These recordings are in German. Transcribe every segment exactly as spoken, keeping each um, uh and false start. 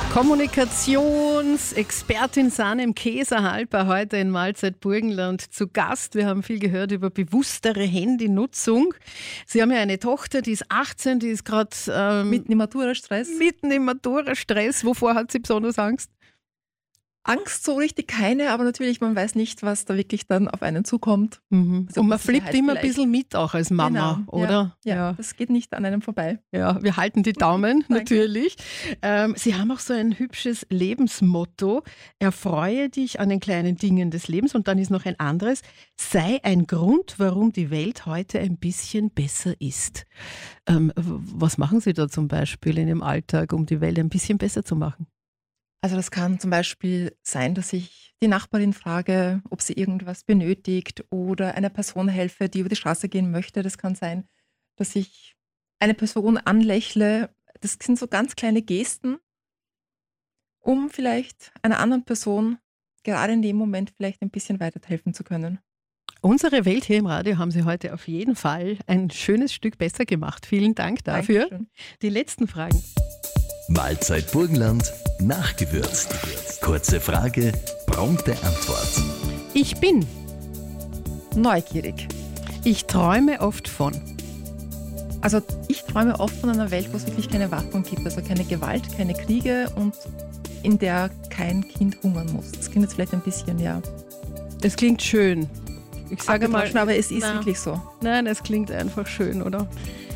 Kommunikationsexpertin Sanem Keser-Halper heute in Mahlzeit Burgenland zu Gast. Wir haben viel gehört über bewusstere Handynutzung. Sie haben ja eine Tochter, die ist achtzehn, die ist gerade ähm, mitten im Matura-Stress. Mitten im Matura-Stress. Wovor hat sie besonders Angst? Angst so richtig keine, aber natürlich, man weiß nicht, was da wirklich dann auf einen zukommt. Mhm. Also und man flippt immer ein bisschen mit auch als Mama, genau. oder? Ja, ja, das geht nicht an einem vorbei. Ja, wir halten die Daumen natürlich. Ähm, Sie haben auch so ein hübsches Lebensmotto. Erfreue dich an den kleinen Dingen des Lebens. Und dann ist noch ein anderes. Sei ein Grund, warum die Welt heute ein bisschen besser ist. Ähm, was machen Sie da zum Beispiel in Ihrem Alltag, um die Welt ein bisschen besser zu machen? Also das kann zum Beispiel sein, dass ich die Nachbarin frage, ob sie irgendwas benötigt oder einer Person helfe, die über die Straße gehen möchte. Das kann sein, dass ich eine Person anlächle. Das sind so ganz kleine Gesten, um vielleicht einer anderen Person gerade in dem Moment vielleicht ein bisschen weiterhelfen zu können. Unsere Welt hier im Radio haben Sie heute auf jeden Fall ein schönes Stück besser gemacht. Vielen Dank dafür. Dankeschön. Die letzten Fragen. Mahlzeit Burgenland nachgewürzt. Kurze Frage, prompte Antwort. Ich bin. Neugierig. Ich träume oft von. Also ich träume oft von einer Welt, wo es wirklich keine Waffen gibt, also keine Gewalt, keine Kriege und in der kein Kind hungern muss. Das klingt jetzt vielleicht ein bisschen, ja. Es klingt schön. Ich sage mal, aber es ist na, wirklich so. Nein, es klingt einfach schön, oder?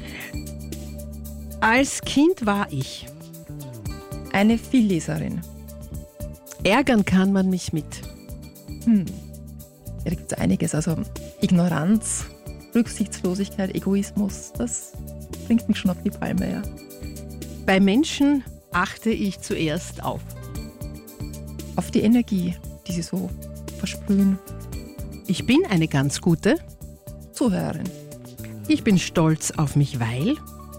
Als Kind war ich. Eine Vielleserin. Ärgern kann man mich mit. Hm. Ja, da gibt es einiges. Also Ignoranz, Rücksichtslosigkeit, Egoismus, das bringt mich schon auf die Palme, ja. Bei Menschen achte ich zuerst auf. Auf die Energie, die sie so versprühen. Ich bin eine ganz gute Zuhörerin. Ich bin stolz auf mich, weil...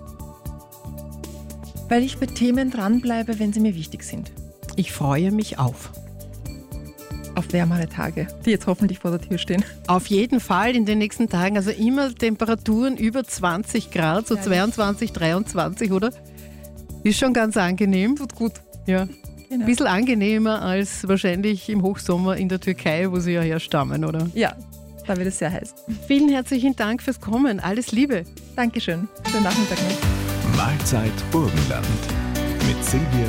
Weil ich bei Themen dranbleibe, wenn sie mir wichtig sind. Ich freue mich auf. Auf wärmere Tage, die jetzt hoffentlich vor der Tür stehen. Auf jeden Fall in den nächsten Tagen. Also immer Temperaturen über zwanzig Grad, so ja, zweiundzwanzig, dreiundzwanzig, oder? Ist schon ganz angenehm. Tut gut. Ja. Genau. Ein bisschen angenehmer als wahrscheinlich im Hochsommer in der Türkei, wo Sie ja herstammen, oder? Ja, da wird es sehr heiß. Vielen herzlichen Dank fürs Kommen. Alles Liebe. Dankeschön. Schönen Nachmittag noch. Mahlzeit Burgenland mit Silvia